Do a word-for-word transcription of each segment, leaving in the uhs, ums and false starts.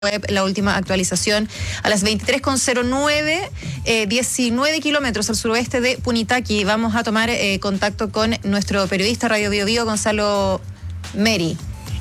web la última actualización a las veintitrés con cero nueve, eh, diecinueve kilómetros al suroeste de Punitaqui. Vamos a tomar eh, contacto con nuestro periodista Radio Bio Bio, Gonzalo Meri.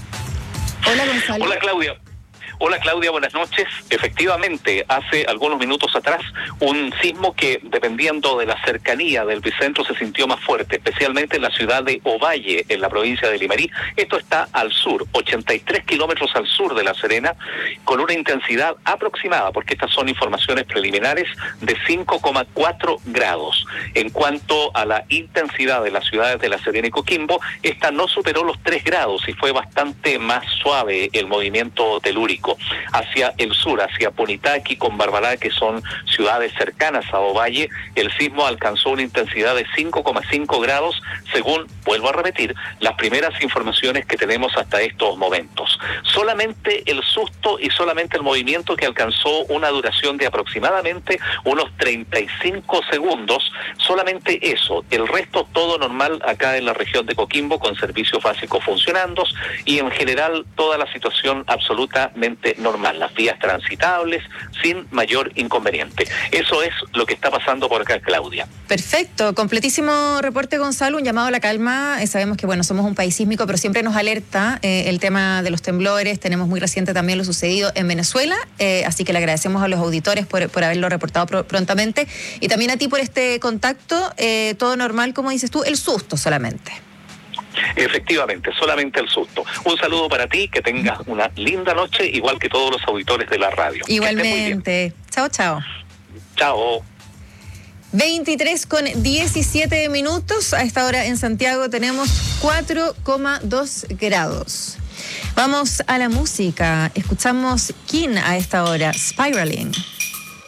Hola, Gonzalo. Hola, Claudia. Hola Claudia, buenas noches. Efectivamente, hace algunos minutos atrás, un sismo que, dependiendo de la cercanía del epicentro, se sintió más fuerte, especialmente en la ciudad de Ovalle, en la provincia de Limarí. Esto está al sur, ochenta y tres kilómetros al sur de La Serena, con una intensidad aproximada, porque estas son informaciones preliminares, de cinco coma cuatro grados. En cuanto a la intensidad de las ciudades de La Serena y Coquimbo, esta no superó los tres grados y fue bastante más suave el movimiento telúrico. Hacia el sur, hacia Punitaqui con Barbará, que son ciudades cercanas a Ovalle, el sismo alcanzó una intensidad de cinco coma cinco grados, según, vuelvo a repetir, las primeras informaciones que tenemos hasta estos momentos. Solamente el susto y solamente el movimiento, que alcanzó una duración de aproximadamente unos treinta y cinco segundos, solamente eso. El resto todo normal acá en la región de Coquimbo, con servicios básicos funcionando y en general toda la situación absolutamente normal, las vías transitables sin mayor inconveniente. Eso es lo que está pasando por acá, Claudia. Perfecto, completísimo reporte, Gonzalo, un llamado a la calma. Eh, sabemos que bueno, somos un país sísmico, pero siempre nos alerta eh, el tema de los temblores. Tenemos muy reciente también lo sucedido en Venezuela, eh, así que le agradecemos a los auditores por, por haberlo reportado pr- prontamente, y también a ti por este contacto. Eh, todo normal, como dices tú, el susto solamente. Efectivamente, solamente el susto. Un saludo para ti, que tengas una linda noche, igual que todos los auditores de la radio. Igualmente. Chao, chao. Chao. veintitrés con diecisiete minutos. A esta hora en Santiago tenemos cuatro coma dos grados. Vamos a la música. Escuchamos King a esta hora, Spiraling.